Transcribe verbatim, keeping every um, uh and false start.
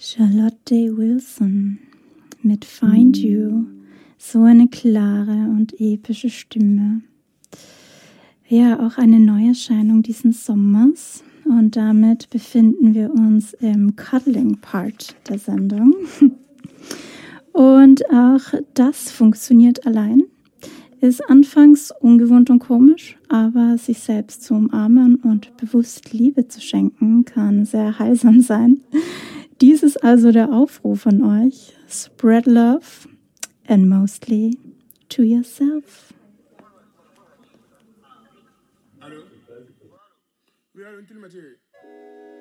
Charlotte Wilson mit Find You, so eine klare und epische Stimme. Ja, auch eine Neuerscheinung diesen Sommers und damit befinden wir uns im Cuddling-Part der Sendung. Und auch das funktioniert allein. Ist anfangs ungewohnt und komisch, aber sich selbst zu umarmen und bewusst Liebe zu schenken, kann sehr heilsam sein. Dies ist also der Aufruf an euch. Spread love and mostly to yourself. Allô? Oui, allô, une clim